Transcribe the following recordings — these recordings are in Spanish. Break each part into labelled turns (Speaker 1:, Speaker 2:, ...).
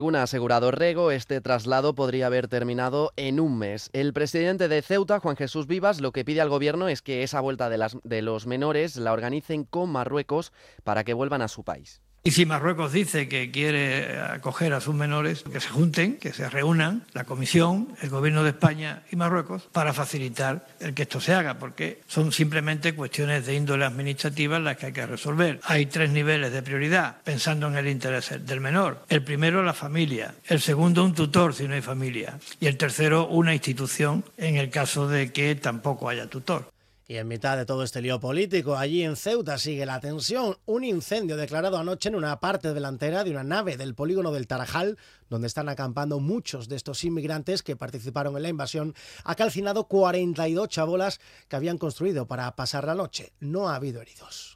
Speaker 1: Según ha asegurado Rego, este traslado podría haber terminado en un mes. El presidente de Ceuta, Juan Jesús Vivas, lo que pide al gobierno es que esa vuelta de los menores la organicen con Marruecos para que vuelvan a su país.
Speaker 2: Y si Marruecos dice que quiere acoger a sus menores, que se junten, que se reúnan la Comisión, el Gobierno de España y Marruecos para facilitar el que esto se haga, porque son simplemente cuestiones de índole administrativa las que hay que resolver. Hay 3 niveles de prioridad, pensando en el interés del menor. El primero, la familia. El segundo, un tutor si no hay familia. Y el tercero, una institución en el caso de que tampoco haya tutor.
Speaker 3: Y en mitad de todo este lío político, allí en Ceuta sigue la tensión. Un incendio declarado anoche en una parte delantera de una nave del polígono del Tarajal, donde están acampando muchos de estos inmigrantes que participaron en la invasión, ha calcinado 42 chabolas que habían construido para pasar la noche. No ha habido heridos.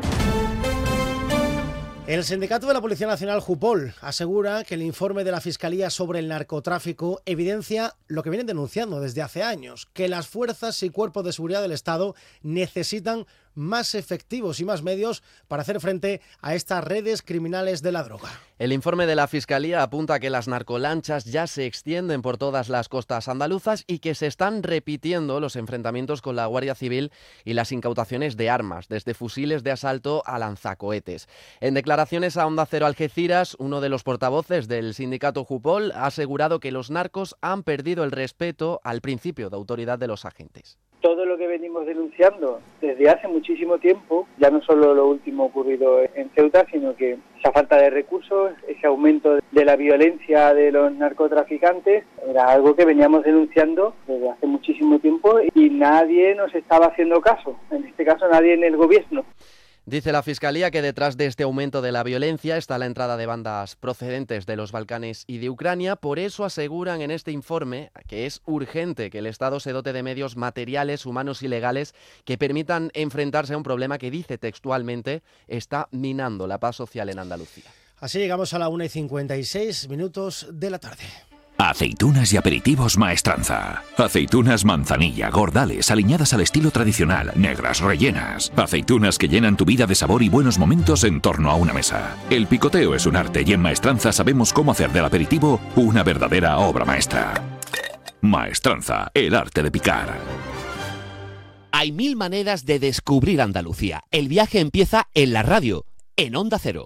Speaker 3: El sindicato de la Policía Nacional, Jupol, asegura que el informe de la Fiscalía sobre el narcotráfico evidencia lo que vienen denunciando desde hace años, que las fuerzas y cuerpos de seguridad del Estado necesitan más efectivos y más medios para hacer frente a estas redes criminales de la droga.
Speaker 1: El informe de la Fiscalía apunta a que las narcolanchas ya se extienden por todas las costas andaluzas y que se están repitiendo los enfrentamientos con la Guardia Civil y las incautaciones de armas, desde fusiles de asalto a lanzacohetes. En declaraciones a Onda Cero Algeciras, uno de los portavoces del sindicato Jupol ha asegurado que los narcos han perdido el respeto al principio de autoridad de los agentes.
Speaker 4: Todo lo que venimos denunciando desde hace muchísimo tiempo, ya no solo lo último ocurrido en Ceuta, sino que esa falta de recursos, ese aumento de la violencia de los narcotraficantes, era algo que veníamos denunciando desde hace muchísimo tiempo y nadie nos estaba haciendo caso, en este caso nadie en el gobierno.
Speaker 1: Dice la Fiscalía que detrás de este aumento de la violencia está la entrada de bandas procedentes de los Balcanes y de Ucrania. Por eso aseguran en este informe que es urgente que el Estado se dote de medios materiales, humanos y legales que permitan enfrentarse a un problema que, dice textualmente, está minando la paz social en Andalucía.
Speaker 3: Así llegamos a la 1:56 de la tarde.
Speaker 5: Aceitunas y aperitivos Maestranza. Aceitunas manzanilla, gordales, aliñadas al estilo tradicional, negras, rellenas. Aceitunas que llenan tu vida de sabor y buenos momentos en torno a una mesa. El picoteo es un arte y en Maestranza sabemos cómo hacer del aperitivo una verdadera obra maestra. Maestranza, el arte de picar.
Speaker 6: Hay 1000 maneras de descubrir Andalucía. El viaje empieza en la radio, en Onda Cero.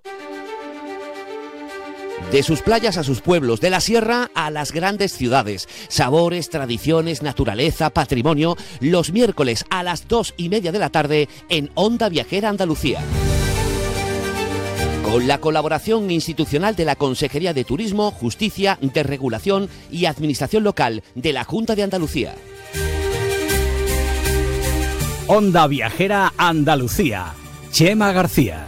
Speaker 6: De sus playas a sus pueblos, de la sierra a las grandes ciudades. Sabores, tradiciones, naturaleza, patrimonio. Los miércoles a las 2:30 de la tarde en Onda Viajera Andalucía. Con la colaboración institucional de la Consejería de Turismo, Justicia, Desregulación y Administración Local de la Junta de Andalucía.
Speaker 7: Onda Viajera Andalucía. Chema García.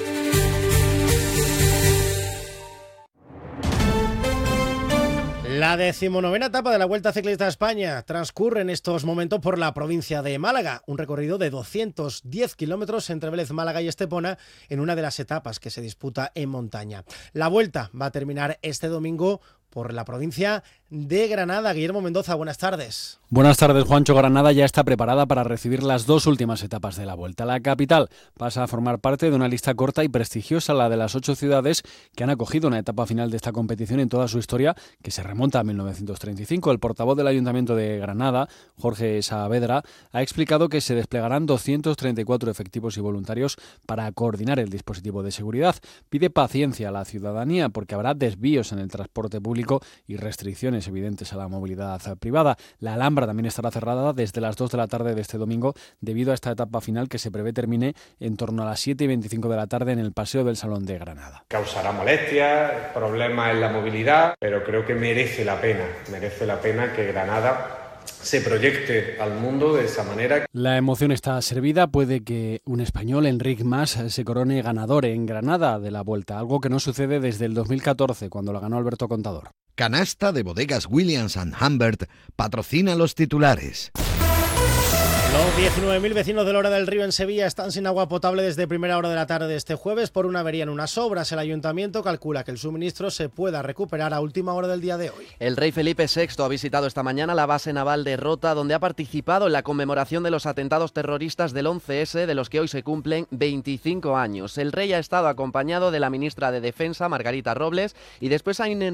Speaker 3: La 19ª etapa de la Vuelta Ciclista a España transcurre en estos momentos por la provincia de Málaga, un recorrido de 210 kilómetros entre Vélez, Málaga y Estepona en una de las etapas que se disputa en montaña. La Vuelta va a terminar este domingo por la provincia de Granada. Guillermo Mendoza, buenas tardes.
Speaker 8: Buenas tardes, Juancho. Granada ya está preparada para recibir las 2 últimas etapas de la Vuelta. La capital pasa a formar parte de una lista corta y prestigiosa, la de las 8 ciudades que han acogido una etapa final de esta competición en toda su historia, que se remonta a 1935. El portavoz del Ayuntamiento de Granada, Jorge Saavedra, ha explicado que se desplegarán 234 efectivos y voluntarios para coordinar el dispositivo de seguridad. Pide paciencia a la ciudadanía porque habrá desvíos en el transporte público y restricciones evidentes a la movilidad privada. La Alhambra también estará cerrada desde las 2 de la tarde de este domingo debido a esta etapa final que se prevé termine en torno a las 7:25 de la tarde en el Paseo del Salón de Granada.
Speaker 9: Causará molestias, problemas en la movilidad, pero creo que merece la pena que Granada se proyecte al mundo de esa manera.
Speaker 8: La emoción está servida. Puede que un español, Enric Mas, se corone ganador en Granada de la Vuelta, algo que no sucede desde el 2014, cuando la ganó Alberto Contador.
Speaker 10: Canasta de Bodegas Williams & Humbert patrocina los titulares.
Speaker 3: Los 19.000 vecinos de Lora del Río en Sevilla están sin agua potable desde primera hora de la tarde de este jueves por una avería en unas obras. El ayuntamiento calcula que el suministro se pueda recuperar a última hora del día de hoy.
Speaker 1: El rey Felipe VI ha visitado esta mañana la base naval de Rota, donde ha participado en la conmemoración de los atentados terroristas del 11S, de los que hoy se cumplen 25 años. El rey ha estado acompañado de la ministra de Defensa, Margarita Robles, y después han